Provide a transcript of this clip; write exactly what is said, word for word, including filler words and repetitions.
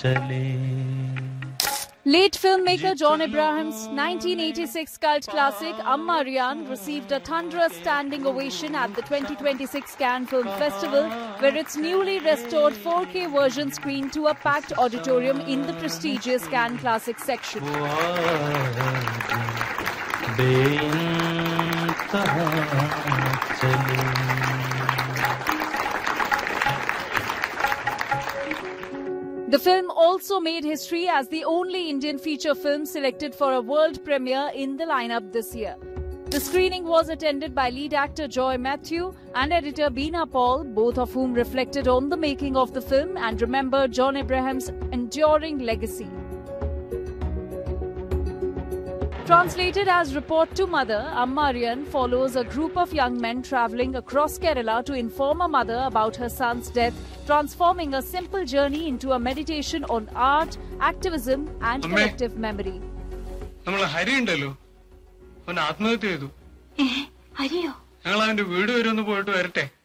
Late filmmaker John Abraham's nineteen eighty-six cult classic Ammaryan received a thunderous standing ovation at the twenty twenty-six Cannes Film Festival, where its newly restored four K version screened to a packed auditorium in the prestigious Cannes Classic section. The film also made history as the only Indian feature film selected for a world premiere in the lineup this year. The screening was attended by lead actor Joy Matthew and editor Beena Paul, both of whom reflected on the making of the film and remembered John Abraham's enduring legacy. Translated as Report to Mother, Ammaryan follows a group of young men travelling across Kerala to inform a mother about her son's death, transforming a simple journey into a meditation on art, activism and Amme, collective memory. നമ്മൾ ഹരി ഉണ്ടല്ലോ അവൻ ആത്മഹത്യ ചെയ്തു. ഹരിയോ? ഞങ്ങൾ അവന്റെ വീട് വരെ ഒന്ന് പോയിട്ട് വരട്ടെ.